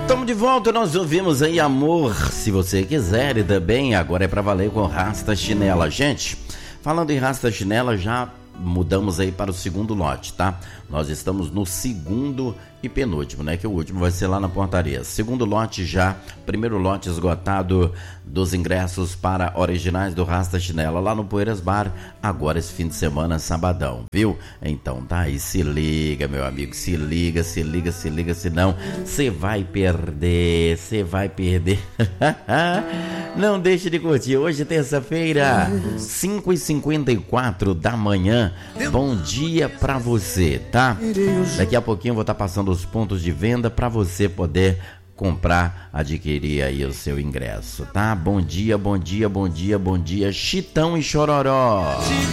Estamos de volta, nós ouvimos aí Amor, Se Você Quiser, e também agora é pra valer com Rasta Chinela. Gente, falando em Rasta Chinela, já mudamos aí para o segundo lote, tá? Nós estamos no segundo e penúltimo, né? Que o último vai ser lá na portaria. Segundo lote já, primeiro lote esgotado dos ingressos para originais do Rasta Chinela lá no Poeiras Bar, agora esse fim de semana, sabadão, viu? Então tá aí, se liga, meu amigo, se liga, senão você vai perder. Não deixe de curtir, hoje terça-feira, 5h54 da manhã, bom dia pra você, tá? Daqui a pouquinho eu vou estar passando os pontos de venda para você poder comprar, adquirir aí o seu ingresso, tá? Bom dia, Chitão e Chororó.